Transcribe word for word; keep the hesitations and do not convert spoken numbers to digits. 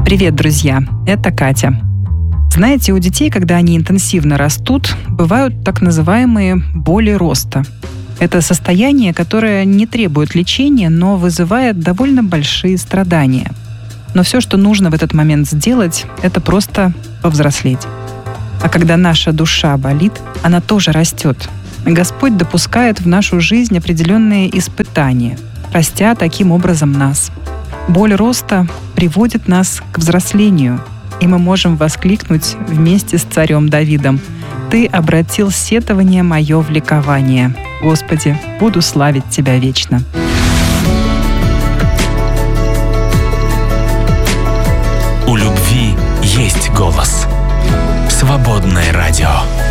Привет, друзья! Это Катя. Знаете, у детей, когда они интенсивно растут, бывают так называемые боли роста. Это состояние, которое не требует лечения, но вызывает довольно большие страдания. Но все, что нужно в этот момент сделать, это просто повзрослеть. А когда наша душа болит, она тоже растет. Господь допускает в нашу жизнь определенные испытания, растя таким образом нас. Боль роста приводит нас к взрослению, и мы можем воскликнуть вместе с царем Давидом: «Ты обратил сетование мое в ликование. Господи, буду славить Тебя вечно». У любви есть голос. Свободное радио.